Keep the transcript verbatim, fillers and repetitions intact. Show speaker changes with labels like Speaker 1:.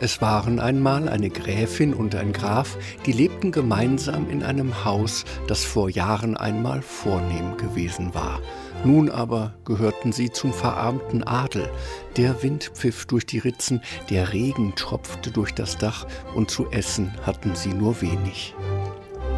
Speaker 1: Es waren einmal eine Gräfin und ein Graf, die lebten gemeinsam in einem Haus, das vor Jahren einmal vornehm gewesen war. Nun aber gehörten sie zum verarmten Adel. Der Wind pfiff durch die Ritzen, der Regen tropfte durch das Dach und zu essen hatten sie nur wenig.